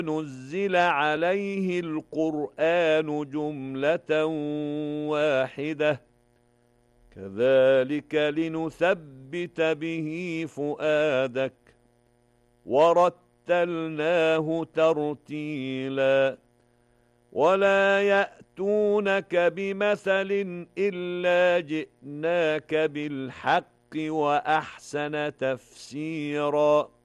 نزل عليه القرآن جملة واحدة كذلك لنثبت به فؤادك ورتلناه ترتيلا ولا يأتونك بمثل إلا جئناك بالحق وأحسن تفسيرا